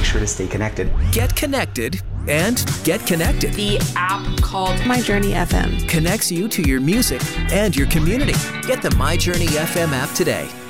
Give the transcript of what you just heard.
make sure to stay connected. Get connected and get connected. The app called My Journey FM connects you to your music and your community. Get the My Journey FM app today.